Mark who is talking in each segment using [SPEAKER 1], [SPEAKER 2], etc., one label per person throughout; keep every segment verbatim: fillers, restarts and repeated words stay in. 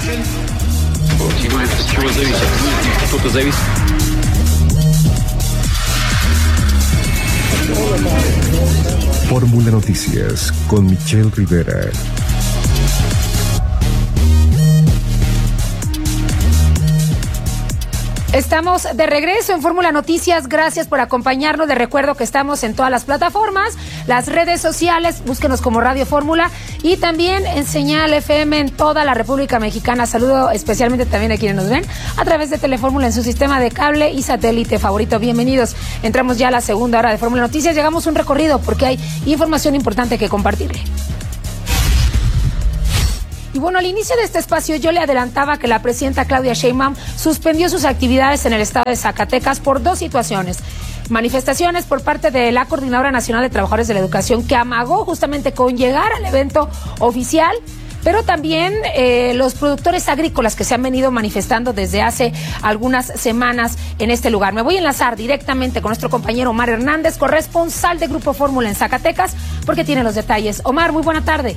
[SPEAKER 1] От чего зависит? Что-то зависит.
[SPEAKER 2] Fórmula Noticias con Michelle Rivera.
[SPEAKER 3] Estamos de regreso en Fórmula Noticias. Gracias por acompañarnos. Les recuerdo que estamos en todas las plataformas, las redes sociales, búsquenos como Radio Fórmula y también en Señal F M en toda la República Mexicana. Saludo especialmente también a quienes nos ven a través de Telefórmula en su sistema de cable y satélite favorito. Bienvenidos. Entramos ya a la segunda hora de Fórmula Noticias. Llegamos a un recorrido porque hay información importante que compartirle. Y bueno, al inicio de este espacio yo le adelantaba que la presidenta Claudia Sheinbaum suspendió sus actividades en el estado de Zacatecas por dos situaciones. Manifestaciones por parte de la Coordinadora Nacional de Trabajadores de la Educación, que amagó justamente con llegar al evento oficial, pero también eh, los productores agrícolas que se han venido manifestando desde hace algunas semanas en este lugar. Me voy a enlazar directamente con nuestro compañero Omar Hernández, corresponsal de Grupo Fórmula en Zacatecas, porque tiene los detalles. Omar, muy buena tarde.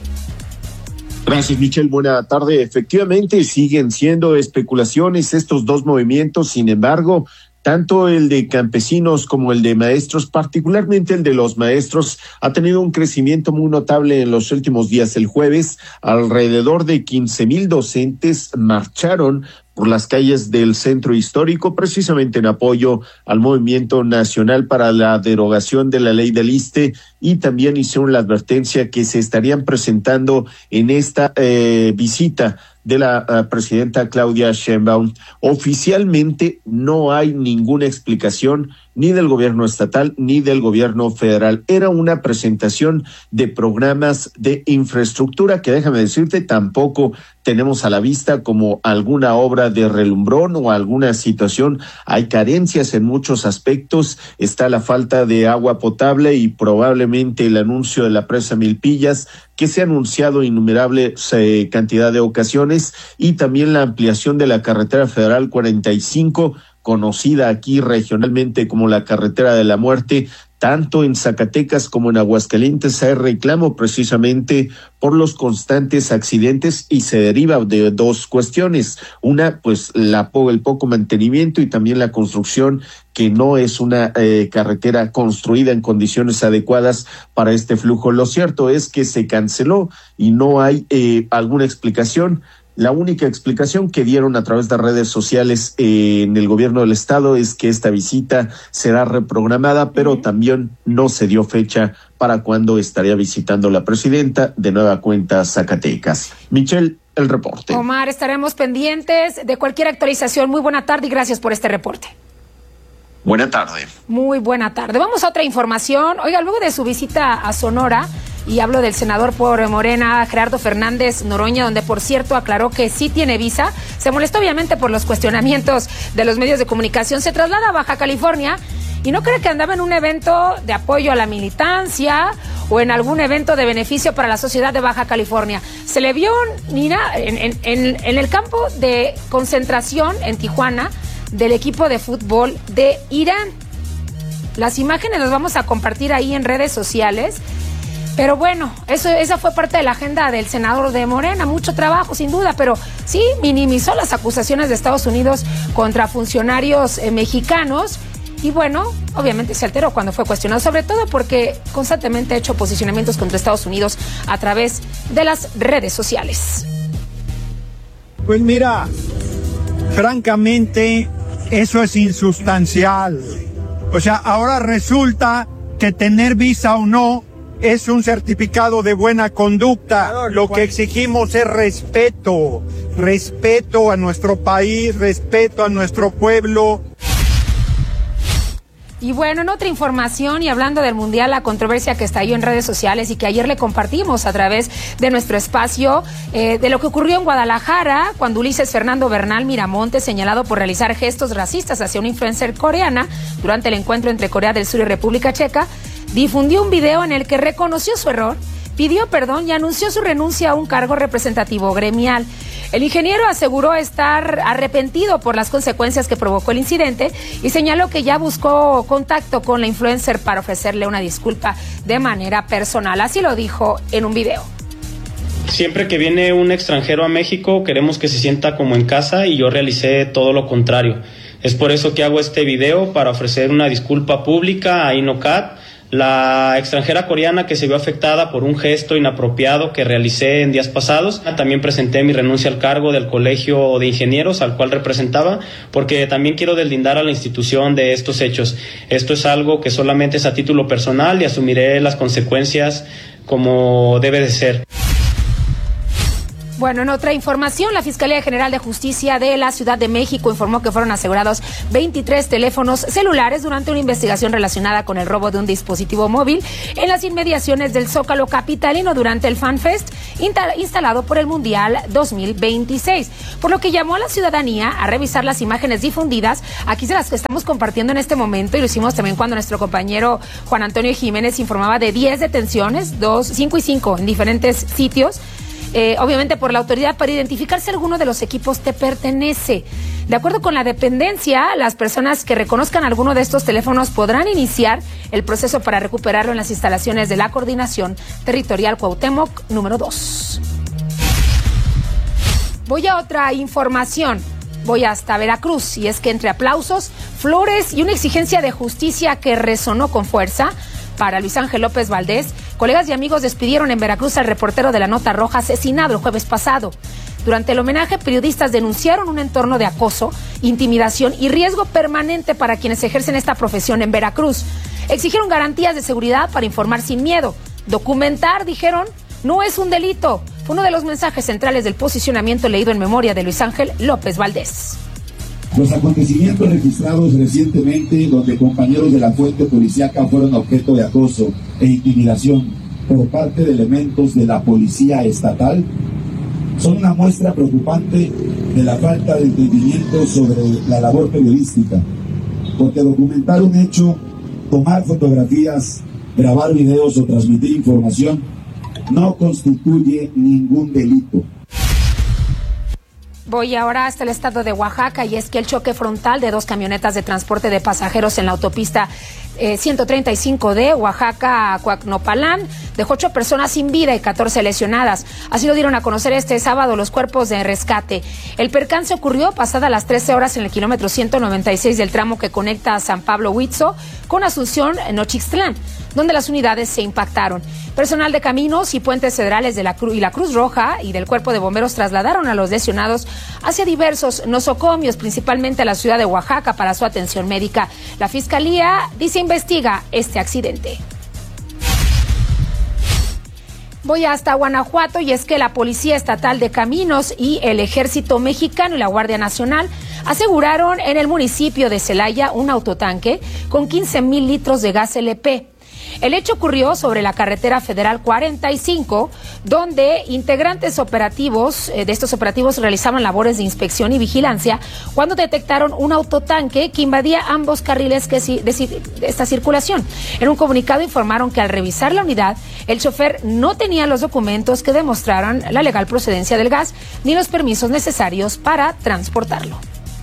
[SPEAKER 4] Gracias, Michelle. Buena tarde. Efectivamente, siguen siendo especulaciones estos dos movimientos. Sin embargo, tanto el de campesinos como el de maestros, particularmente el de los maestros, ha tenido un crecimiento muy notable en los últimos días. El jueves, alrededor de quince mil docentes marcharon por las calles del centro histórico, precisamente en apoyo al movimiento nacional para la derogación de la ley del I S S S T E, y también hicieron la advertencia que se estarían presentando en esta eh, visita de la uh, presidenta Claudia Sheinbaum. Oficialmente no hay ninguna explicación ni del gobierno estatal ni del gobierno federal. Era una presentación de programas de infraestructura que, déjame decirte, tampoco tenemos a la vista como alguna obra de relumbrón o alguna situación. Hay carencias en muchos aspectos. Está la falta de agua potable y probablemente el anuncio de la presa Milpillas, que se ha anunciado innumerable eh, cantidad de ocasiones, y también la ampliación de la carretera federal cuarenta y cinco, conocida aquí regionalmente como la carretera de la muerte. Tanto en Zacatecas como en Aguascalientes hay reclamo precisamente por los constantes accidentes, y se deriva de dos cuestiones. Una, pues la, el poco mantenimiento, y también la construcción, que no es una eh, carretera construida en condiciones adecuadas para este flujo. Lo cierto es que se canceló y no hay eh, alguna explicación. La única explicación que dieron a través de redes sociales eh, en el gobierno del estado es que esta visita será reprogramada, pero también no se dio fecha para cuándo estaría visitando la presidenta de nueva cuenta Zacatecas. Michelle, el reporte.
[SPEAKER 3] Omar, estaremos pendientes de cualquier actualización. Muy buena tarde y gracias por este reporte.
[SPEAKER 4] Buena tarde.
[SPEAKER 3] Muy buena tarde. Vamos a otra información. Oiga, luego de su visita a Sonora, y hablo del senador por Morena, Gerardo Fernández Noroña, donde por cierto aclaró que sí tiene visa, se molestó obviamente por los cuestionamientos de los medios de comunicación, se traslada a Baja California y no cree que andaba en un evento de apoyo a la militancia o en algún evento de beneficio para la sociedad de Baja California. Se le vio, Nina, en, en, en, en el campo de concentración en Tijuana del equipo de fútbol de Irán. Las imágenes las vamos a compartir ahí en redes sociales. Pero bueno, eso, esa fue parte de la agenda del senador de Morena, mucho trabajo sin duda, pero sí minimizó las acusaciones de Estados Unidos contra funcionarios eh, mexicanos, y bueno, obviamente se alteró cuando fue cuestionado, sobre todo porque constantemente ha hecho posicionamientos contra Estados Unidos a través de las redes sociales.
[SPEAKER 5] Pues mira, francamente, eso es insustancial. O sea, ahora resulta que tener visa o no es un certificado de buena conducta. Lo que exigimos es respeto, respeto a nuestro país, respeto a nuestro pueblo.
[SPEAKER 3] Y bueno, en otra información y hablando del Mundial, la controversia que estalló en redes sociales y que ayer le compartimos a través de nuestro espacio, eh, de lo que ocurrió en Guadalajara cuando Ulises Fernando Bernal Miramontes, señalado por realizar gestos racistas hacia una influencer coreana durante el encuentro entre Corea del Sur y República Checa, difundió un video en el que reconoció su error, pidió perdón y anunció su renuncia a un cargo representativo gremial. El ingeniero aseguró estar arrepentido por las consecuencias que provocó el incidente y señaló que ya buscó contacto con la influencer para ofrecerle una disculpa de manera personal. Así lo dijo en un video.
[SPEAKER 6] Siempre que viene un extranjero a México, queremos que se sienta como en casa y yo realicé todo lo contrario. Es por eso que hago este video, para ofrecer una disculpa pública a INOCAT, la extranjera coreana que se vio afectada por un gesto inapropiado que realicé en días pasados. También presenté mi renuncia al cargo del Colegio de Ingenieros al cual representaba, porque también quiero deslindar a la institución de estos hechos. Esto es algo que solamente es a título personal y asumiré las consecuencias como debe de ser.
[SPEAKER 3] Bueno, en otra información, la Fiscalía General de Justicia de la Ciudad de México informó que fueron asegurados veintitrés teléfonos celulares durante una investigación relacionada con el robo de un dispositivo móvil en las inmediaciones del Zócalo capitalino durante el FanFest instalado por el Mundial dos mil veintiséis, por lo que llamó a la ciudadanía a revisar las imágenes difundidas. Aquí se las que estamos compartiendo en este momento, y lo hicimos también cuando nuestro compañero Juan Antonio Jiménez informaba de diez detenciones, dos, cinco y cinco en diferentes sitios. Eh, obviamente por la autoridad, para identificar si alguno de los equipos te pertenece. De acuerdo con la dependencia, las personas que reconozcan alguno de estos teléfonos podrán iniciar el proceso para recuperarlo en las instalaciones de la Coordinación Territorial Cuauhtémoc número dos. Voy a otra información. Voy hasta Veracruz, y es que entre aplausos, flores y una exigencia de justicia que resonó con fuerza para Luis Ángel López Valdés, colegas y amigos despidieron en Veracruz al reportero de la Nota Roja asesinado el jueves pasado. Durante el homenaje, periodistas denunciaron un entorno de acoso, intimidación y riesgo permanente para quienes ejercen esta profesión en Veracruz. Exigieron garantías de seguridad para informar sin miedo. Documentar, dijeron, no es un delito. Fue uno de los mensajes centrales del posicionamiento leído en memoria de Luis Ángel López Valdés.
[SPEAKER 7] Los acontecimientos registrados recientemente, donde compañeros de la fuente policíaca fueron objeto de acoso e intimidación por parte de elementos de la policía estatal, son una muestra preocupante de la falta de entendimiento sobre la labor periodística, porque documentar un hecho, tomar fotografías, grabar videos o transmitir información no constituye ningún delito.
[SPEAKER 3] Voy ahora hasta el estado de Oaxaca, y es que el choque frontal de dos camionetas de transporte de pasajeros en la autopista eh, ciento treinta y cinco D Oaxaca a Coacnopalán dejó ocho personas sin vida y catorce lesionadas. Así lo dieron a conocer este sábado los cuerpos de rescate. El percance ocurrió pasada las trece horas en el kilómetro ciento noventa y seis del tramo que conecta a San Pablo Huitzo con Asunción Nochixtlán, donde las unidades se impactaron. Personal de Caminos y Puentes Federales de la Cruz y la Cruz Roja y del Cuerpo de Bomberos trasladaron a los lesionados hacia diversos nosocomios, principalmente a la ciudad de Oaxaca, para su atención médica. La Fiscalía dice investiga este accidente. Voy hasta Guanajuato, y es que la Policía Estatal de Caminos y el Ejército Mexicano y la Guardia Nacional aseguraron en el municipio de Celaya un autotanque con quince mil litros de gas L P. El hecho ocurrió sobre la carretera federal cuarenta y cinco, donde integrantes operativos eh, de estos operativos realizaban labores de inspección y vigilancia cuando detectaron un autotanque que invadía ambos carriles que si, de, de esta circulación. En un comunicado informaron que al revisar la unidad, el chofer no tenía los documentos que demostraran la legal procedencia del gas ni los permisos necesarios para transportarlo.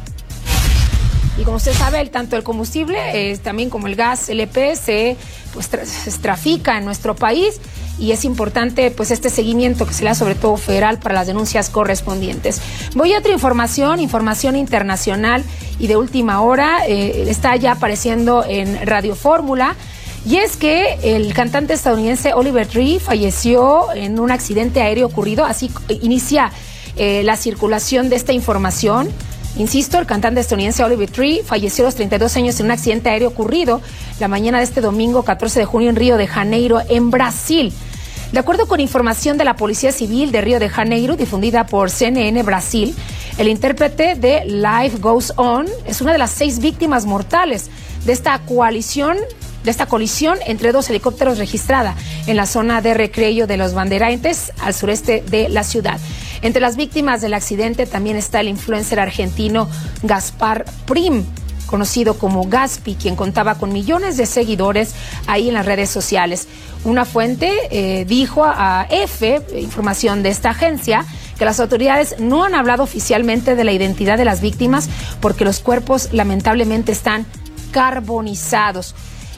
[SPEAKER 3] Y como usted sabe, el, tanto el combustible eh, también como el gas L P se, pues, tra se trafica en nuestro país, y es importante pues este seguimiento que se le da sobre todo federal para las denuncias correspondientes. Voy a otra información, información internacional y de última hora, eh, está ya apareciendo en Radio Fórmula, y es que el cantante estadounidense Oliver Tree falleció en un accidente aéreo ocurrido. Así inicia eh, la circulación de esta información. Insisto, el cantante estadounidense Oliver Tree falleció a los treinta y dos años en un accidente aéreo ocurrido la mañana de este domingo catorce de junio en Río de Janeiro, en Brasil. De acuerdo con información de la Policía Civil de Río de Janeiro, difundida por C N N Brasil, el intérprete de Life Goes On es una de las seis víctimas mortales de esta coalición, de esta colisión entre dos helicópteros registrada en la zona de recreo de los Bandeirantes, al sureste de la ciudad. Entre las víctimas del accidente también está el influencer argentino Gaspar Prim, conocido como Gaspi, quien contaba con millones de seguidores ahí en las redes sociales. Una fuente eh, dijo a F, información de esta agencia, que las autoridades no han hablado oficialmente de la identidad de las víctimas porque los cuerpos lamentablemente están carbonizados.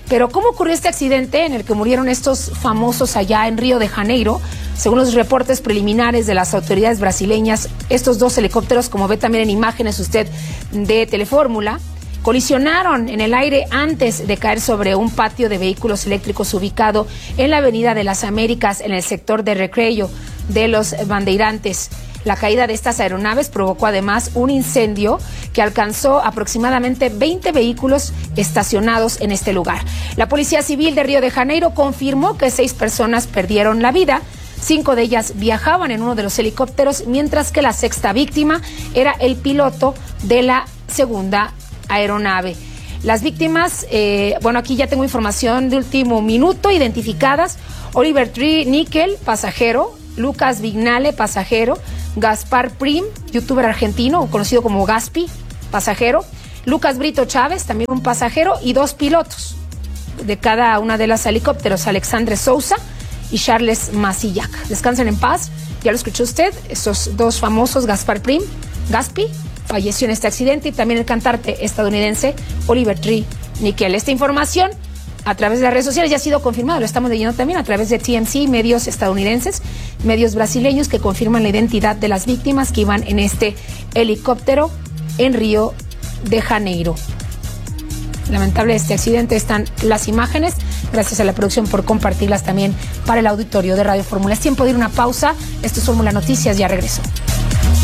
[SPEAKER 3] Pero ¿cómo ocurrió este accidente en el que murieron estos famosos allá en Río de Janeiro? Según los reportes preliminares de las autoridades brasileñas, estos dos helicópteros, como ve también en imágenes usted de Telefórmula, colisionaron en el aire antes de caer sobre un patio de vehículos eléctricos ubicado en la Avenida de las Américas, en el sector de Recreio de los Bandeirantes. La caída de estas aeronaves provocó además un incendio que alcanzó aproximadamente veinte vehículos estacionados en este lugar. La Policía Civil de Río de Janeiro confirmó que seis personas perdieron la vida. Cinco de ellas viajaban en uno de los helicópteros, mientras que la sexta víctima era el piloto de la segunda aeronave. Las víctimas, eh, bueno, aquí ya tengo información de último minuto, identificadas: Oliver Tree Nickel, pasajero; Lucas Vignale, pasajero; Gaspar Prim, youtuber argentino, conocido como Gaspi, pasajero; Lucas Brito Chávez, también un pasajero; y dos pilotos de cada una de las helicópteros, Alexandre Sousa y Charles Masillac. Descansen en paz. Ya lo escuchó usted, estos dos famosos, Gaspar Prim, Gaspi, falleció en este accidente, y también el cantante estadounidense Oliver Tree Nickel. Esta información a través de las redes sociales ya ha sido confirmado, lo estamos leyendo también a través de T M C, medios estadounidenses, medios brasileños que confirman la identidad de las víctimas que iban en este helicóptero en Río de Janeiro. Lamentable este accidente, están las imágenes. Gracias a la producción por compartirlas también para el auditorio de Radio Fórmula. Es tiempo de ir a una pausa. Esto es Fórmula Noticias, ya regreso.